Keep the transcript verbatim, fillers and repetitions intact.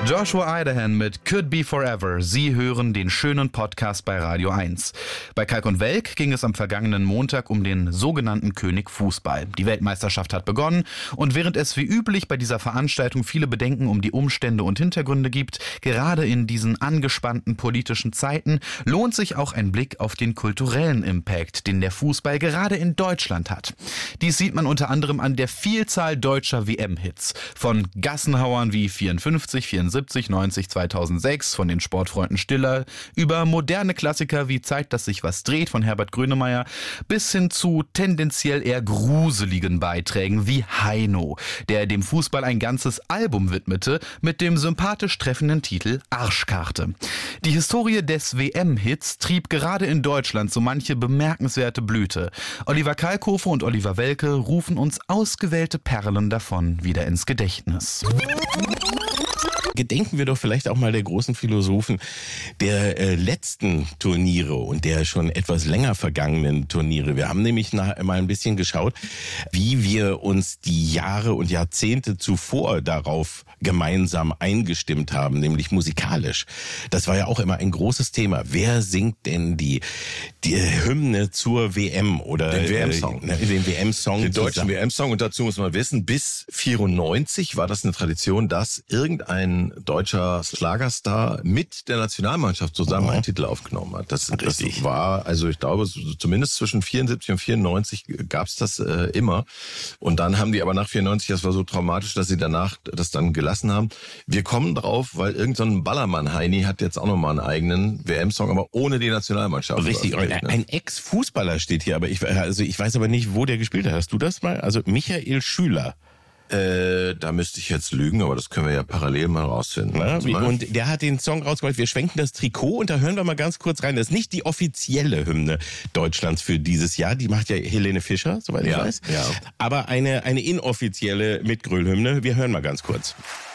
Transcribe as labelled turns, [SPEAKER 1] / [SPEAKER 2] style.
[SPEAKER 1] Joshua Idahan mit Could Be Forever. Sie hören den schönen Podcast bei Radio eins. Bei Kalk und Welk ging es am vergangenen Montag um den sogenannten König Fußball. Die Weltmeisterschaft hat begonnen und während es wie üblich bei dieser Veranstaltung viele Bedenken um die Umstände und Hintergründe gibt, gerade in diesen angespannten politischen Zeiten, lohnt sich auch ein Blick auf den kulturellen Impact, den der Fußball gerade in Deutschland hat. Dies sieht man unter anderem an der Vielzahl deutscher W M-Hits. Von Gassenhauern wie vierundfünfzig, vierundsiebzig, neunzig, zweitausendsechs von den Sportfreunden Stiller, über moderne Klassiker wie Zeit, dass sich was dreht von Herbert Grönemeyer, bis hin zu tendenziell eher gruseligen Beiträgen wie Heino, der dem Fußball ein ganzes Album widmete mit dem sympathisch treffenden Titel Arschkarte. Die Historie des W M-Hits trieb gerade in Deutschland so manche bemerkenswerte Blüte. Oliver Kalkofe und Oliver Welke rufen uns ausgewählte Perlen davon wieder ins Gedächtnis.
[SPEAKER 2] Gedenken wir doch vielleicht auch mal der großen Philosophen der äh, letzten Turniere und der schon etwas länger vergangenen Turniere. Wir haben nämlich nach, mal ein bisschen geschaut, wie wir uns die Jahre und Jahrzehnte zuvor darauf gemeinsam eingestimmt haben, nämlich musikalisch. Das war ja auch immer ein großes Thema. Wer singt denn die, die Hymne zur W M oder
[SPEAKER 3] den W M-Song?
[SPEAKER 2] Äh, den W M-Song.
[SPEAKER 3] Den deutschen W M-Song. Und dazu muss man wissen, bis vierundneunzig war das eine Tradition, dass irgendein deutscher Schlagerstar mit der Nationalmannschaft zusammen einen Titel aufgenommen hat. Das, das war, also ich glaube, zumindest zwischen vierundsiebzig und vierundneunzig gab es das äh, immer. Und dann haben die aber nach vierundneunzig, das war so traumatisch, dass sie danach das dann gelassen haben. Wir kommen drauf, weil irgend so ein Ballermann-Heini hat jetzt auch nochmal einen eigenen W M-Song, aber ohne die Nationalmannschaft.
[SPEAKER 2] Richtig, ein, ein Ex-Fußballer steht hier, aber ich, also ich weiß aber nicht, wo der gespielt hat. Hast du das mal? Also Michael Schüler.
[SPEAKER 3] Äh, da müsste ich jetzt lügen, aber das können wir ja parallel mal rausfinden.
[SPEAKER 2] Na, wie, und der hat den Song rausgeholt, wir schwenken das Trikot und da hören wir mal ganz kurz rein. Das ist nicht die offizielle Hymne Deutschlands für dieses Jahr, die macht ja Helene Fischer, soweit
[SPEAKER 3] ja,
[SPEAKER 2] ich weiß.
[SPEAKER 3] Ja.
[SPEAKER 2] Aber eine, eine inoffizielle Mitgröl-Hymne, wir hören mal ganz kurz.